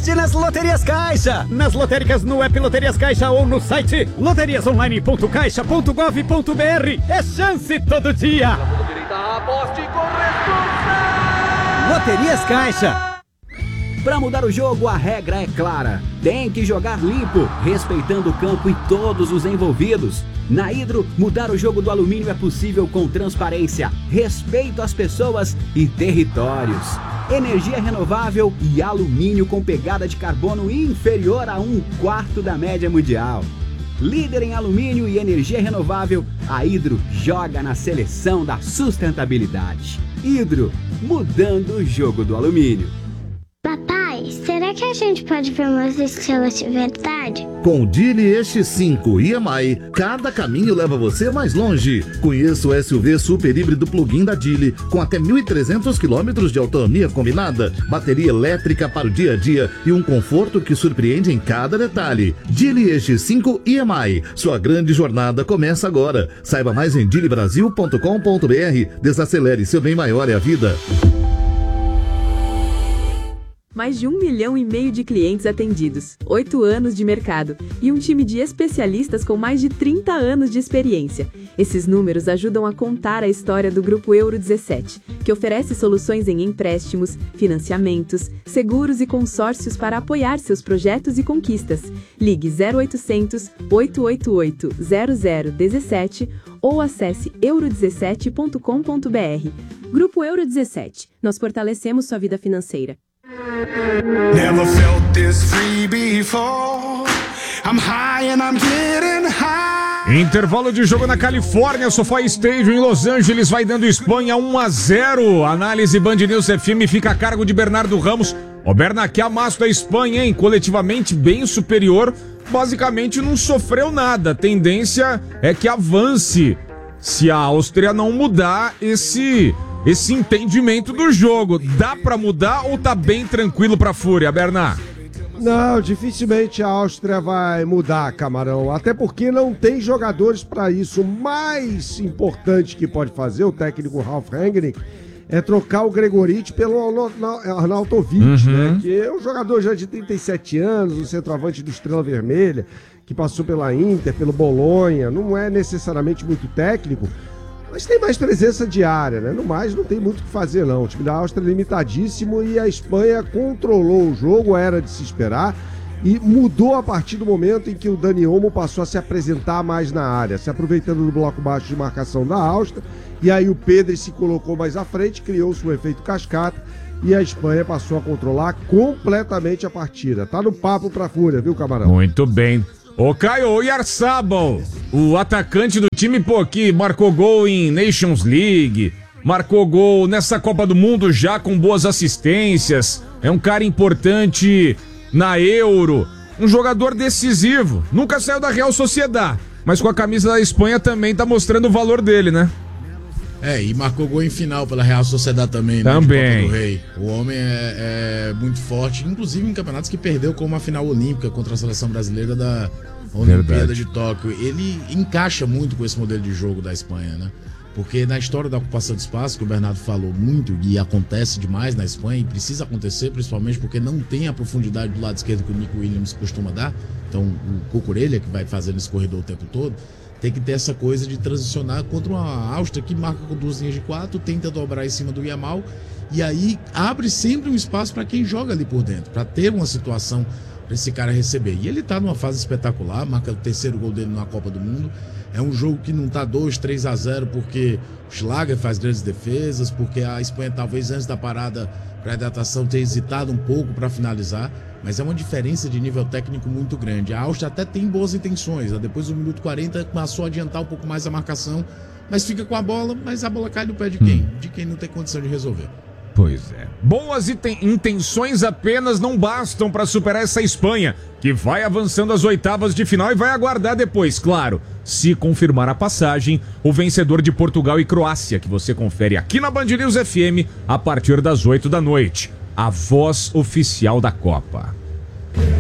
sorte nas Loterias Caixa. Nas lotéricas, no app Loterias Caixa ou no site loteriasonline.caixa.gov.br. É chance todo dia. Loterias Caixa. Para mudar o jogo, a regra é clara. Tem que jogar limpo, respeitando o campo e todos os envolvidos. Na Hidro, mudar o jogo do alumínio é possível com transparência, respeito às pessoas e territórios. Energia renovável e alumínio com pegada de carbono inferior a 1/4 da média mundial. Líder em alumínio e energia renovável, a Hidro joga na seleção da sustentabilidade. Hidro, mudando o jogo do alumínio. Papai, será que a gente pode ver umas estrelas de verdade? Com o Geely EX5 EMI, cada caminho leva você mais longe. Conheça o SUV super híbrido plug-in da Geely, com até 1.300 km de autonomia combinada, bateria elétrica para o dia a dia e um conforto que surpreende em cada detalhe. Geely EX5 EMI, sua grande jornada começa agora. Saiba mais em geelybrasil.com.br. Desacelere, seu bem maior é a vida. Mais de 1,5 milhão de clientes atendidos, 8 anos de mercado e um time de especialistas com mais de 30 anos de experiência. Esses números ajudam a contar a história do Grupo Euro 17, que oferece soluções em empréstimos, financiamentos, seguros e consórcios para apoiar seus projetos e conquistas. Ligue 0800 888 0017 ou acesse euro17.com.br. Grupo Euro 17. Nós fortalecemos sua vida financeira. Never felt this free before. I'm high and I'm getting high. Intervalo de jogo na Califórnia, SoFi Stadium em Los Angeles vai dando Espanha 1-0. Análise Band News FM fica a cargo de Bernardo Ramos. O Berna, que amasso da Espanha, hein? Coletivamente bem superior, basicamente não sofreu nada. A tendência é que avance se a Áustria não mudar esse entendimento do jogo. Dá pra mudar ou tá bem tranquilo pra Fúria, Bernard? Não, dificilmente a Áustria vai mudar, Camarão. Até porque não tem jogadores pra isso. O mais importante que pode fazer o técnico Ralf Rangnick é trocar o Gregoritsch pelo Arnautovic, né? Que é um jogador já de 37 anos, um centroavante do Estrela Vermelha, que passou pela Inter, pelo Bolonha. Não é necessariamente muito técnico, mas tem mais presença diária, né? No mais, não tem muito o que fazer, não. O time da Áustria é limitadíssimo e a Espanha controlou o jogo, era de se esperar, e mudou a partir do momento em que o Dani Olmo passou a se apresentar mais na área, se aproveitando do bloco baixo de marcação da Áustria, e aí o Pedri se colocou mais à frente, criou-se um efeito cascata, e a Espanha passou a controlar completamente a partida. Tá no papo pra Fúria, viu, Camarão? Muito bem. Ô Caio, o Oyarzabal, o atacante do time, que marcou gol em Nations League, marcou gol nessa Copa do Mundo já com boas assistências, é um cara importante na Euro, um jogador decisivo, nunca saiu da Real Sociedad, mas com a camisa da Espanha também tá mostrando o valor dele, né? E marcou gol em final pela Real Sociedad também, né? Também. De Copa do Rei. O homem é muito forte, inclusive em campeonatos que perdeu, como a final olímpica contra a seleção brasileira da Olimpíada de Tóquio. Ele encaixa muito com esse modelo de jogo da Espanha, né? Porque na história da ocupação de espaço, que o Bernardo falou muito, e acontece demais na Espanha, e precisa acontecer, principalmente porque não tem a profundidade do lado esquerdo que o Nico Williams costuma dar, então o Cucurella, que vai fazendo esse corredor o tempo todo, tem que ter essa coisa de transicionar contra uma Áustria que marca com 2 linhas de 4, tenta dobrar em cima do Yamal, e aí abre sempre um espaço para quem joga ali por dentro, para ter uma situação para esse cara receber. E ele tá numa fase espetacular, marca o 3º gol dele na Copa do Mundo. É um jogo que não tá 2-3-0 porque o Schlager faz grandes defesas, porque a Espanha talvez antes da parada para hidratação tenha hesitado um pouco para finalizar, mas é uma diferença de nível técnico muito grande. A Áustria até tem boas intenções, depois do minuto 40 passou a adiantar um pouco mais a marcação, mas fica com a bola, mas a bola cai no pé de quem? De quem não tem condição de resolver. Pois é. Boas intenções apenas não bastam para superar essa Espanha, que vai avançando às oitavas de final e vai aguardar depois, claro, se confirmar a passagem, o vencedor de Portugal e Croácia, que você confere aqui na Band News FM a partir das 8 da noite. A voz oficial da Copa.